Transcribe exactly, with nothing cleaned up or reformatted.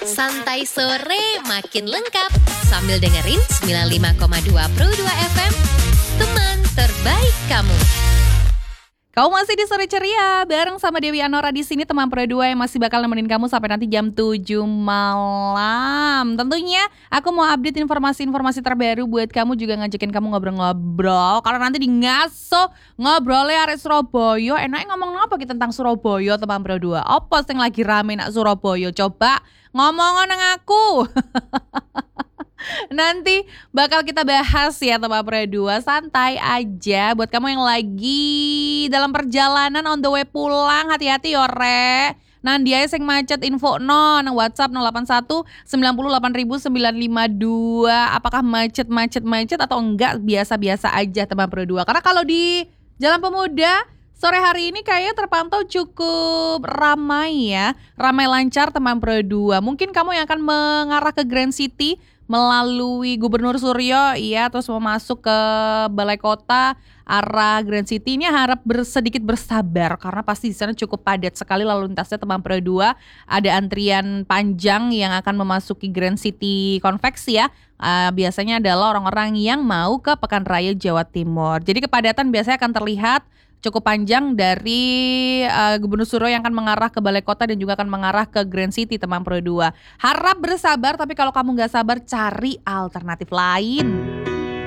Santai sore makin lengkap sambil dengerin sembilan puluh lima koma dua Pro dua F M, teman terbaik kamu. Kau masih di Sore Ceria bareng sama Dewi Anora di sini, teman Pro dua yang masih bakal nemenin kamu sampai nanti jam tujuh malam. Tentunya aku mau update informasi-informasi terbaru buat kamu, juga ngajakin kamu ngobrol-ngobrol. Kalau nanti di ngaso ngobrolnya arek Surabaya, enaknya ngomong apa kita tentang Surabaya, teman Pro dua. Apa sing lagi rame nak Surabaya? Coba ngomong nang aku. Nanti bakal kita bahas ya teman Pro dua, santai aja. Buat kamu yang lagi dalam perjalanan on the way pulang, hati-hati yo re. Nandia sing macet info no nang WhatsApp nol delapan satu sembilan nol delapan sembilan lima dua. Apakah macet-macet-macet atau enggak, biasa-biasa aja teman Pro dua. Karena kalau di Jalan Pemuda sore hari ini kayaknya terpantau cukup ramai ya. Ramai lancar teman Pro dua. Mungkin kamu yang akan mengarah ke Grand City melalui Gubernur Suryo, iya, terus mau masuk ke Balai Kota arah Grand City, ini harap bersedikit bersabar karena pasti di sana cukup padat sekali lalu lintasnya teman Pro dua. Ada antrian panjang yang akan memasuki Grand City Konveksi ya. Uh, biasanya adalah orang-orang yang mau ke Pekan Raya Jawa Timur. Jadi kepadatan biasanya akan terlihat cukup panjang dari uh, Gubernur Suryo yang akan mengarah ke Balai Kota dan juga akan mengarah ke Grand City teman Pro dua. Harap bersabar, tapi kalau kamu gak sabar cari alternatif lain.